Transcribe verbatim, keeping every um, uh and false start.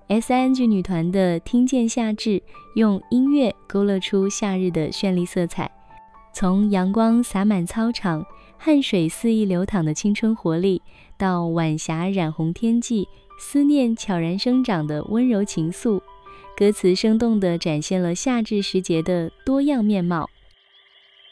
S I N G 女团的《听见夏至》用音乐勾勒出夏日的绚丽色彩，从阳光洒满操场，汗水肆意流淌的青春活力，到晚霞染红天际，思念悄然生长的温柔情愫，歌词生动地展现了夏至时节的多样面貌。